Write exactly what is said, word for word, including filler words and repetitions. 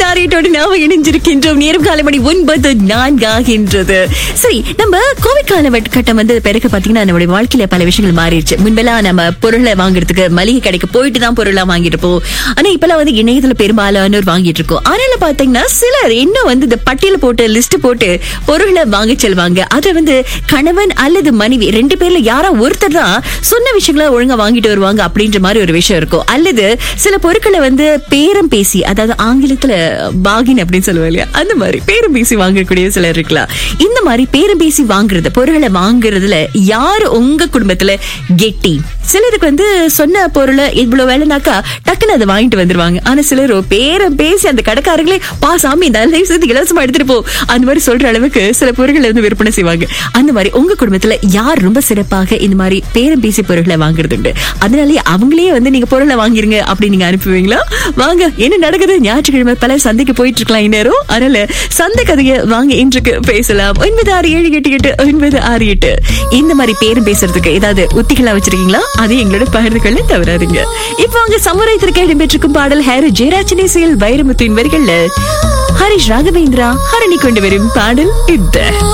ஆரியத்தோடு நாம இணைஞ்சிருக்கின்றோம். நேரம் காலை மணி ஒன்பது நான்கு ஆகின்றது. சரி, நம்ம கோவிட் காலகட்டம் வந்து பிறகு பாத்தீங்கன்னா நம்மளுடைய வாழ்க்கையில பல விஷயங்கள் மாறிடுச்சு. முன்பெல்லாம் நம்ம பொருளை வாங்குறதுக்கு மளிகை கடைக்கு போயிட்டு தான் பொருளா வாங்கிட்டு இருப்போம். ஆனா இப்பெல்லாம் வந்து இணையத்துல பெரும்பாலானோர் வாங்கிட்டு இருக்கோம். ஆனாலும் பாத்தீங்கன்னா சிலர் இன்னும் வந்து இந்த பட்டியல போட்டு லிஸ்ட் போட்டு பொருளை வாங்க செல்வாங்க. அதை வந்து கணவன் அல்லது மனைவி ரெண்டு பேர்ல யாரா ஒருத்தர் தான் சொன்ன விஷயங்களை ஒழுங்கா வாங்கிட்டு வருவாங்க அப்படின்ற மாதிரி ஒரு விஷயம் இருக்கும். அல்லது சில பொருட்களை வந்து பேரம் பேசி, அதாவது ஆங்கிலத்துல பாகின் அப்படின்னு சொல்லுவாங்க இல்லையா, அந்த மாதிரி பேரம் பேசி வாங்கக்கூடிய சிலர் இருக்கலாம். இந்த மாதிரி பேரம் பேசி வாங்குறது, பொருட்களை வாங்குறதுல யாரு உங்க குடும்பத்துல கெட்டி? சிலருக்கு வந்து சொன்ன பொருளை இவ்வளவு வேலைனாக்கா டக்குன்னு அதை வாங்கிட்டு வந்துருவாங்க. ஆனா சிலர் பேரம் பேசி அந்த கடைக்காரங்களே பா சாமி நல்ல சேர்த்து இலவசமா எடுத்துட்டு போ அந்த மாதிரி சொல்ற அளவுக்கு சில பொருட்களை வந்து விற்பனை செய்வாங்க. அந்த மாதிரி உங்க குடும்பத்துல யார் ரொம்ப சிறப்பாக இந்த மாதிரி பேரம் பேசி பொருட்களை வாங்குறது உண்டு? அதனாலே அவங்களே வந்து நீங்க பொருளை வாங்கிருங்க அப்படி நீங்க அனுப்புவீங்களா? வாங்க, என்ன நடக்குது? ஞாயிற்றுக்கிழமை பல சந்தைக்கு போயிட்டு இருக்கலாம் இந்நேரம். அதனால சந்தை கதையை வாங்க இன்றைக்கு பேசலாம். ஒன்பது ஆறு ஏழு எட்டு எட்டு ஒன்பது ஆறு எட்டு. இந்த மாதிரி பேரும் பேசுறதுக்கு ஏதாவது உத்திகளா வச்சிருக்கீங்களா? அதை எங்களோட பகிர்ந்து கொள்ள தவறாதீங்க. இப்போ அங்க சமுதாயத்திற்கு இடம்பெற்றிருக்கும் பாடல் ஹேரு ஜெயராஜனேசியல் வைரமுத்தின் வரிகள்ல ஹரிஷ் ராகவேந்திரா ஹரணி கொண்டு வரும் பாடல் இது.